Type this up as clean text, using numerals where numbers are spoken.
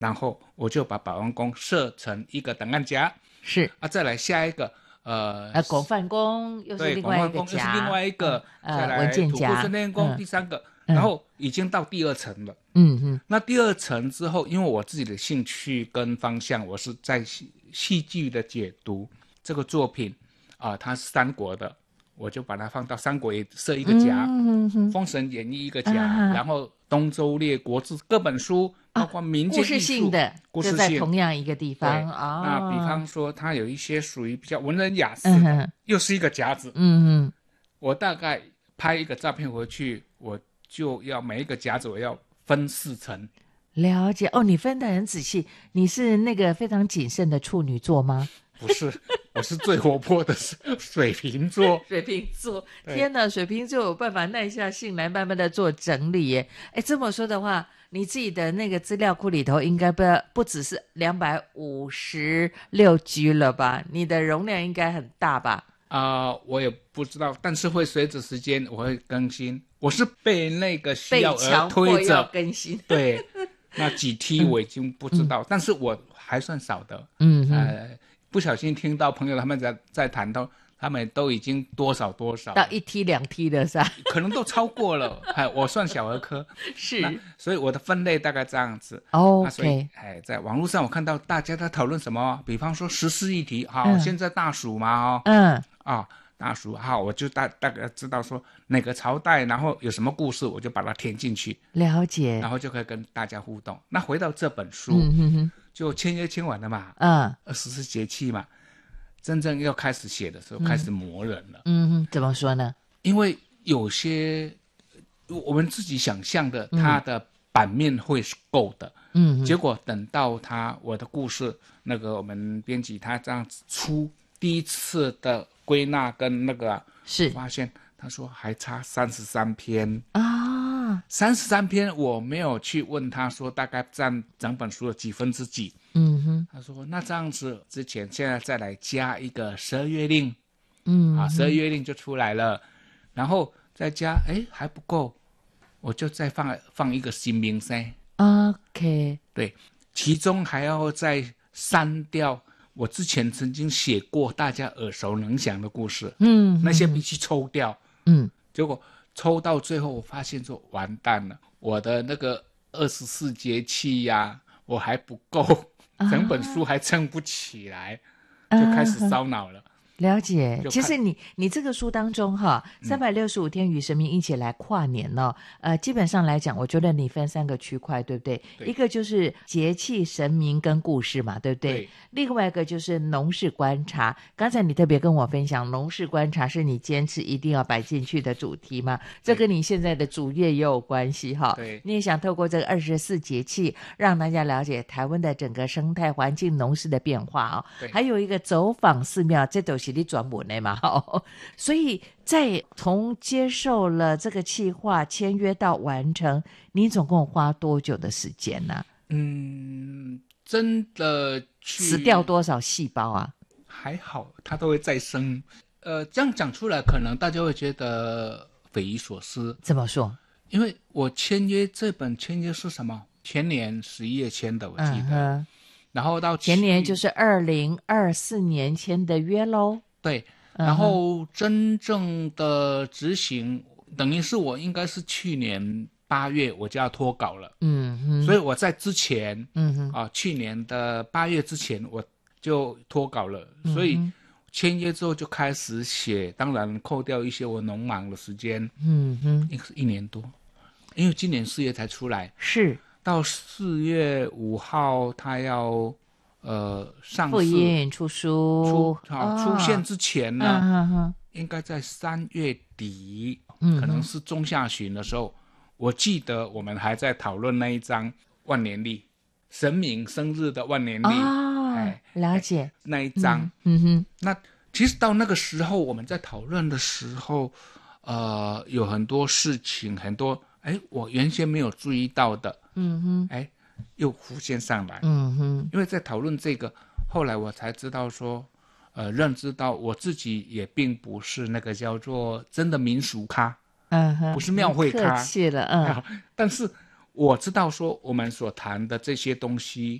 然后我就把保安宫设成一个档案夹， 是再来下一个广范宫又是对， 另外一个广范宫又是另夹， 外一个，再文来土库件夹， 顺天宫第三个，然后已经到第二层了。那第二层之后，因为我自己的兴趣跟方向，我是在戏剧的解读这个作品它是三国的，我就把它放到三国也设一个夹，封神演义一个夹，然后东周列国志各本书，包括民间艺术， 故事性的，就在同样一个地方那比方说，它有一些属于比较文人雅士的，又是一个夹子。我大概拍一个照片回去，我就要每一个夹子我要分4层。 了解哦，你分得很仔细。你是那个非常谨慎的处女座吗？ 不是，我是最活泼的水瓶座。 水瓶座，天哪，水瓶座有办法耐下心来慢慢的做整理耶。哎，这么说的话，你自己的那个资料库里头应该不只是256G 了吧？你的容量应该很大吧？ 我也不知道，但是会随着时间我会更新。我是被那个需要而推着更新。 对，那几 T 我已经不知道，但是我还算少的。不小心听到朋友他们在谈到，他们都已经多少到 1T 2T 的是吧？ 可能都超过了。我算小儿科是， 所以我的分类大概这样子。所以在网络上我看到大家在讨论什么，比方说时事议题，现在大暑嘛，大暑我就大概知道说哪个朝代，然后有什么故事，我就把它填进去， 了解， 然后就可以跟大家互动。那回到这本书，就签约签完了嘛，24节气嘛，真正要开始写的时候，开始磨人了。 怎么说呢？ 因为有些我们自己想象的，它的版面会是够的，结果等到我的故事，那个我们编辑他这样子出第一次的归纳跟那个是发现，他说还差33篇33篇，我没有去问他说大概占整本书的几分之几。他说那这样子之前现在再来加一个12月令，12月令就出来了，然后再加还不够，我就再放一个新名声。 OK， 对，其中还要再删掉我之前曾经写过大家耳熟能详的故事，那些必须抽掉，结果抽到最后我发现说完蛋了，我的那个24节气我还不够，整本书还撑不起来，就开始烧脑了。 了解，其实你这个书当中365天与神明一起来跨年基本上来讲，我觉得你分3个区块，对不对？一个就是节气、神明跟故事嘛，对不对？另外一个就是农事观察。刚才你特别跟我分享，农事观察是你坚持一定要摆进去的主题嘛？这跟你现在的主业也有关系你也想透过这个24节气，让大家了解台湾的整个生态环境、农事的变化还有一个走访寺庙，这都是你专门的嘛所以在从接受了这个企划签约到完成，你总共花多久的时间呢？ 真的死掉多少细胞啊？ 还好，它都会再生。这样讲出来，可能大家会觉得匪夷所思。 怎么说？ 因为我签约是什么？前年11月签的，我记得。然后到前年就是2024年签的约咯。 对，然后真正的执行，等于是我应该是去年8月我就要脱稿了。所以我在之前，去年的8月之前我就脱稿了，所以签约之后就开始写，当然扣掉一些我农忙的时间，应该是1年多，因为今年4月才出来， 是到4月5号他要上市复印出书出现之前呢，应该在3月底，可能是中下旬的时候，我记得我们还在讨论那一张万年历，神明生日的万年历了解那一张。那其实到那个时候我们在讨论的时候，有很多事情，很多我原先没有注意到的，又浮现上来。因为在讨论这个，后来我才知道说，认知到我自己也并不是那个叫做真的民俗咖，不是庙会咖， 客气了， 但是我知道说我们所谈的这些东西